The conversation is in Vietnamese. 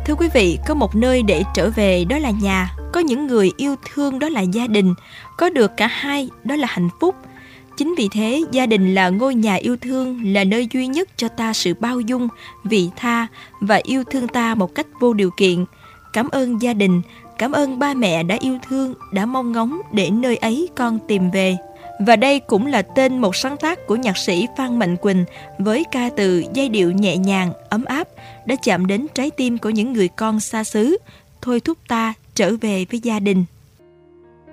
Thưa quý vị, có một nơi để trở về đó là nhà, có những người yêu thương đó là gia đình, có được cả hai đó là hạnh phúc. Chính vì thế, gia đình là ngôi nhà yêu thương, là nơi duy nhất cho ta sự bao dung, vị tha và yêu thương ta một cách vô điều kiện. Cảm ơn gia đình, cảm ơn ba mẹ đã yêu thương, đã mong ngóng để nơi ấy con tìm về. Và đây cũng là tên một sáng tác của nhạc sĩ Phan Mạnh Quỳnh với ca từ giai điệu nhẹ nhàng, ấm áp đã chạm đến trái tim của những người con xa xứ, thôi thúc ta trở về với gia đình.